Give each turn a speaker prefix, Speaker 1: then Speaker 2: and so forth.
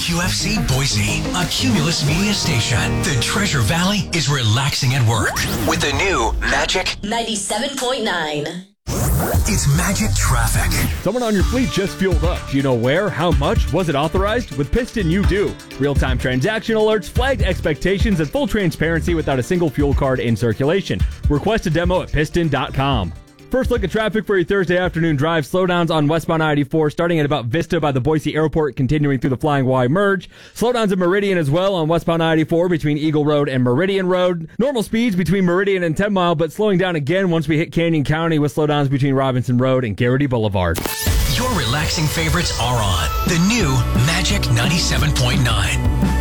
Speaker 1: WQFC Boise, a Cumulus Media station. The Treasure Valley is relaxing at work with the new Magic
Speaker 2: 97.9.
Speaker 1: It's Magic Traffic.
Speaker 3: Someone on your fleet just fueled up. Do you know where? How much? Was it authorized? With Piston, you do. Real-time transaction alerts, flagged expectations, and full transparency without a single fuel card in circulation. Request a demo at piston.com. First look at traffic for your Thursday afternoon drive. Slowdowns on westbound I-84 starting at about Vista by the Boise Airport, continuing through the Flying Y merge. Slowdowns in Meridian as well on westbound I-84 between Eagle Road and Meridian Road. Normal speeds between Meridian and 10 Mile, but slowing down again once we hit Canyon County with slowdowns between Robinson Road and Garrity Boulevard.
Speaker 1: Your relaxing favorites are on the new Magic 97.9.